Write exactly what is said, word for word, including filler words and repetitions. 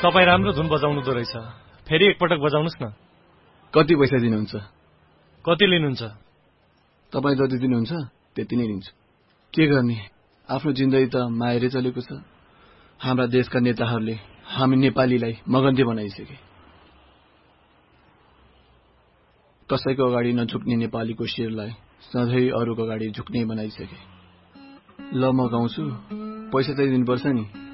तपाईँ राम्रो धुन बजाउनु दो रहेछ। फेरि एकपटक बजाउनुस् न। कति पैसा दिनुहुन्छ? कति लिनुहुन्छ? तपाईँ जति दिनुहुन्छ त्यति नै लिन्छु। के गर्ने, आफ्नो जिन्दगी त मायाले चलेको छ। हाम्रा देशका नेताहरूले हामी नेपालीलाई मगन्ते बनाइसके। कसैको अगाडि नझुक्ने नेपालीको शिरलाई सधैँ अरूको अगाडि झुक्ने बनाइसके। ल म गाउँछु, पैसा चाहिँ दिनुपर्छ नि।